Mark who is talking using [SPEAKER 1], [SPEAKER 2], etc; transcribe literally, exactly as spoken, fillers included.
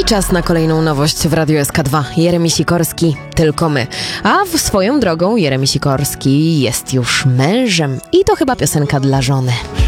[SPEAKER 1] I czas na kolejną nowość w Radiu S K dwa. Jeremi Sikorski, tylko my. A w swoją drogą Jeremi Sikorski jest już mężem. I to chyba piosenka dla żony.